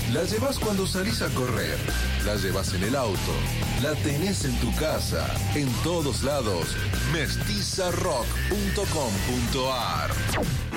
La llevas cuando salís a correr, la llevas en el auto, la tenés en tu casa, en todos lados. Mestizarrock.com.ar